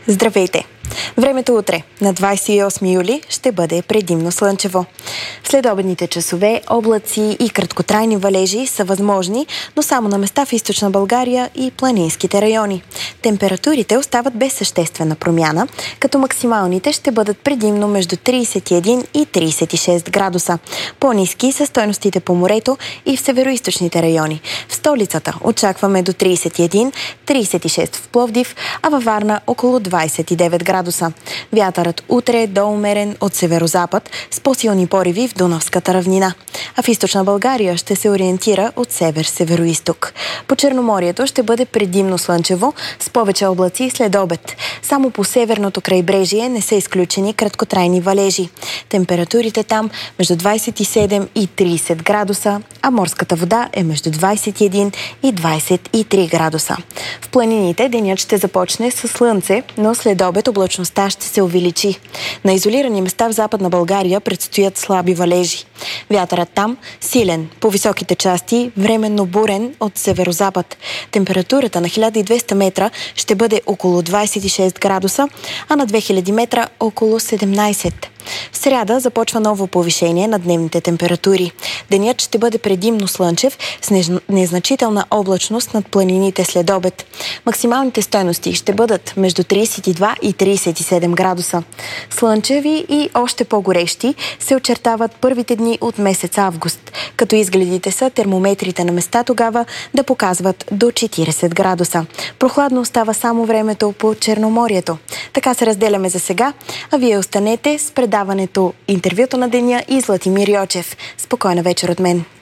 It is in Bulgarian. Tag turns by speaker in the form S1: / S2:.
S1: Здравейте! Времето утре, на 28 юли, ще бъде предимно слънчево. В следобедните часове облаци и краткотрайни валежи са възможни, но само на места в източна България и планинските райони. Температурите остават без съществена промяна, като максималните ще бъдат предимно между 31 и 36 градуса. По-ниски са стойностите по морето и в североизточните райони. В столицата очакваме до 31-36 в Пловдив, а във Варна около 29 градуса. Вятърът утре е доумерен от северозапад с по-силни пориви в Дунавската равнина. А в източна България ще се ориентира от север-североизток. По Черноморието ще бъде предимно слънчево с повече облаци след обед. Само по северното крайбрежие не са изключени краткотрайни валежи. Температурите там между 27 и 30 градуса, а морската вода е между 21 и 23 градуса. В планините денят ще започне с слънце, но след обед облачността ще се увеличи. На изолирани места в Западна България предстоят слаби валежи. Вятърът там силен, по високите части временно бурен от северозапад. Температурата на 1200 метра ще бъде около 26 градуса, а на 2000 метра около 17. В сряда започва ново повишение на дневните температури. Денят ще бъде предимно слънчев с незначителна облачност над планините след обед. Максималните стойности ще бъдат между 32 и 37 градуса. Слънчеви и още по-горещи се очертават първите дни от месец август, като изгледите са термометрите на места тогава да показват до 40 градуса. Прохладно остава само времето по Черноморието. Така се разделяме за сега, а вие останете с предаването "Интервюто на деня" и Златимир Йочев. Спокойна вечер от мен.